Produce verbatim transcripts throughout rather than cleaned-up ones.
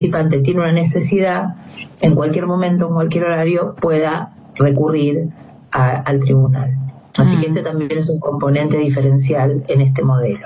participante tiene una necesidad, en cualquier momento, en cualquier horario, pueda recurrir a, al tribunal. Así que ese también es un componente diferencial en este modelo.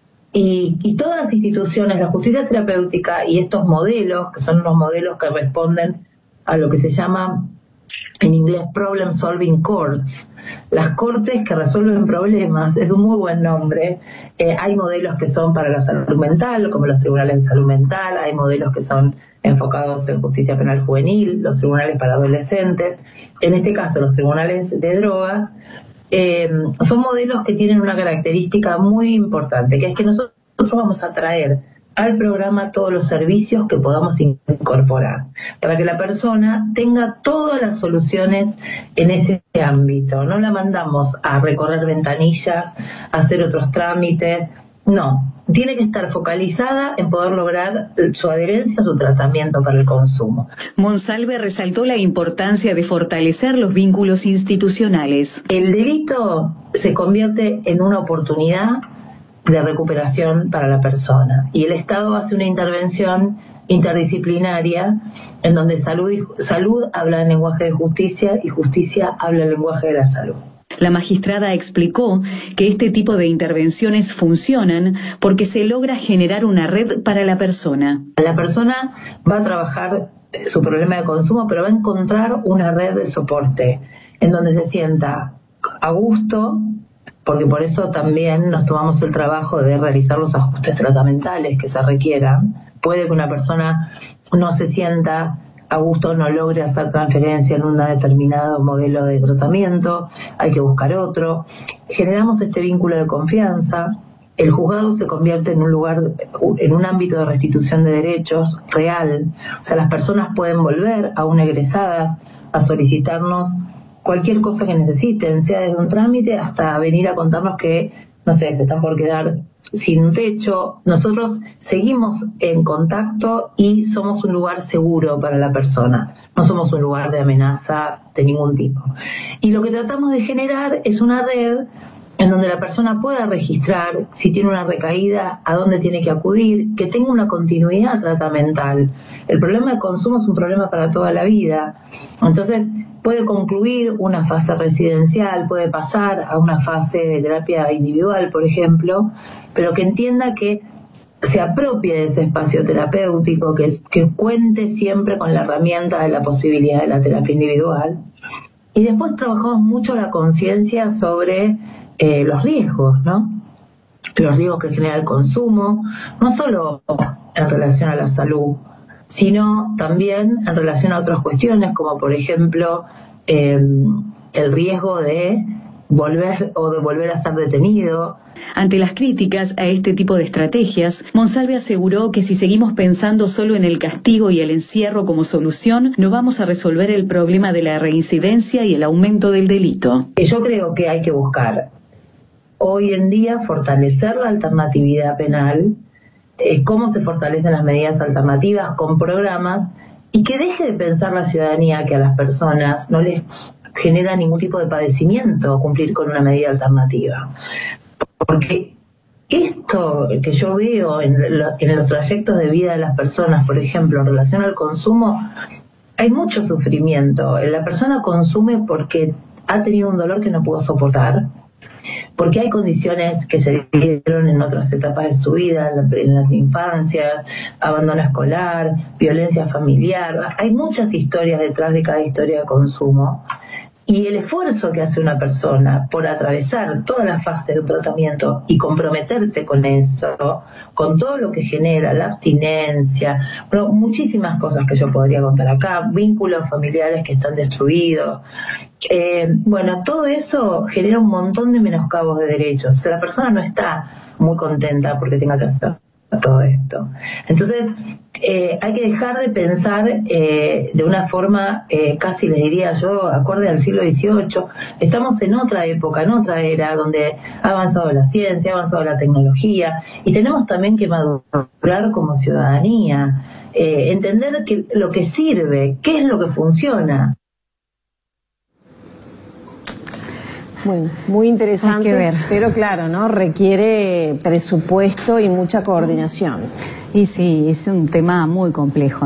Y, y todas las instituciones, la justicia terapéutica y estos modelos, que son los modelos que responden a lo que se llama en inglés Problem Solving Courts, las cortes que resuelven problemas, es un muy buen nombre. Eh, hay modelos que son para la salud mental, como los tribunales de salud mental, hay modelos que son enfocados en justicia penal juvenil, los tribunales para adolescentes, en este caso los tribunales de drogas. Eh, son modelos que tienen una característica muy importante, que es que nosotros vamos a traer al programa todos los servicios que podamos incorporar, para que la persona tenga todas las soluciones en ese ámbito. No la mandamos a recorrer ventanillas, a hacer otros trámites, no. Tiene que estar focalizada en poder lograr su adherencia a su tratamiento para el consumo. Monsalve resaltó la importancia de fortalecer los vínculos institucionales. El delito se convierte en una oportunidad de recuperación para la persona y el Estado hace una intervención interdisciplinaria en donde salud, y, salud habla en lenguaje de justicia y justicia habla en lenguaje de la salud. La magistrada explicó que este tipo de intervenciones funcionan porque se logra generar una red para la persona. La persona va a trabajar su problema de consumo, pero va a encontrar una red de soporte en donde se sienta a gusto, porque por eso también nos tomamos el trabajo de realizar los ajustes tratamentales que se requieran. Puede que una persona no se sienta a gusto, no logre hacer transferencia en un determinado modelo de tratamiento, hay que buscar otro. Generamos este vínculo de confianza, el juzgado se convierte en un lugar, en un ámbito de restitución de derechos real. O sea, las personas pueden volver, aún egresadas, a solicitarnos cualquier cosa que necesiten, sea desde un trámite hasta venir a contarnos que, no sé, se están por quedar sin un techo. Nosotros seguimos en contacto y somos un lugar seguro para la persona. No somos un lugar de amenaza de ningún tipo. Y lo que tratamos de generar es una red en donde la persona pueda registrar si tiene una recaída, a dónde tiene que acudir, que tenga una continuidad tratamental. El problema de consumo es un problema para toda la vida. Entonces, puede concluir una fase residencial, puede pasar a una fase de terapia individual, por ejemplo, pero que entienda que se apropie de ese espacio terapéutico, que, que cuente siempre con la herramienta de la posibilidad de la terapia individual. Y después trabajamos mucho la conciencia sobre eh, los riesgos, ¿no? Los riesgos que genera el consumo, no solo en relación a la salud, sino también en relación a otras cuestiones, como por ejemplo eh, el riesgo de volver o de volver a ser detenido. Ante las críticas a este tipo de estrategias, Monsalve aseguró que si seguimos pensando solo en el castigo y el encierro como solución, no vamos a resolver el problema de la reincidencia y el aumento del delito. Yo creo que hay que buscar hoy en día fortalecer la alternatividad penal, eh, cómo se fortalecen las medidas alternativas con programas, y que deje de pensar la ciudadanía que a las personas no les genera ningún tipo de padecimiento cumplir con una medida alternativa. Porque esto que yo veo en, lo, en los trayectos de vida de las personas, por ejemplo, en relación al consumo, hay mucho sufrimiento. La persona consume porque ha tenido un dolor que no pudo soportar, porque hay condiciones que se dieron en otras etapas de su vida, en las infancias, abandono escolar, violencia familiar. Hay muchas historias detrás de cada historia de consumo. Y el esfuerzo que hace una persona por atravesar toda la fase de un tratamiento y comprometerse con eso, con todo lo que genera, la abstinencia, bueno, muchísimas cosas que yo podría contar acá, vínculos familiares que están destruidos. Eh, bueno, todo eso genera un montón de menoscabos de derechos. O sea, la persona no está muy contenta porque tenga que hacer todo esto. Entonces, eh, hay que dejar de pensar eh, de una forma, eh, casi les diría yo, acorde al siglo dieciocho. Estamos en otra época, en otra era, donde ha avanzado la ciencia, ha avanzado la tecnología, y tenemos también que madurar como ciudadanía, eh, entender que lo que sirve, qué es lo que funciona. Bueno, muy interesante, Hay que ver. Pero claro, ¿no? Requiere presupuesto y mucha coordinación. Y sí, es un tema muy complejo.